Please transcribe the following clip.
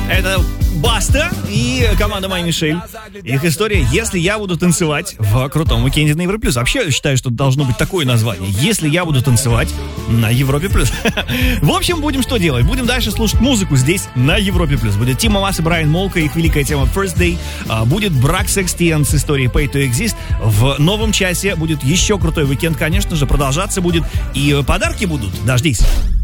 Это Баста и команда My Michelle. Их история «Если я буду танцевать в крутом уикенде на Европе плюс». Вообще, я считаю, что должно быть такое название. «Если я буду танцевать на Европе плюс». В общем, будем что делать? Будем дальше слушать музыку здесь, на Европе плюс. Будет Тима Масс и Брайан Молко, их великая тема First Day. Будет Брак Секстиен с историей Pay to Exist. В новом часе будет еще крутой уикенд, конечно же, продолжаться будет. И подарки будут. Дождись.